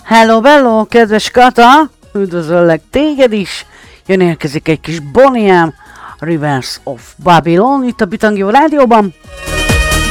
Hello, bello, kedves Kata! Üdvözöllek téged is! Jön érkezik egy kis Boniem, Rivers of Babylon itt a Bitangió Rádióban.